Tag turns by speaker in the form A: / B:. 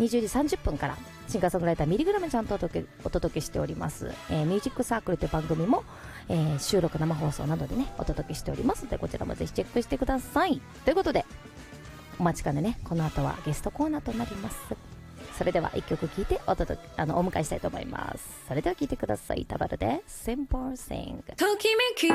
A: 20時30分からシンガーソングライターミリグラムちゃんとお届けしております、ミュージックサークルという番組も、収録生放送などでねお届けしておりますので、こちらもぜひチェックしてください。ということでお待ちかねね、この後はゲストコーナーとなります。それでは一曲聴いてお迎えしたいと思います。それでは聴いてください。タバルで Simple Thing。ときめき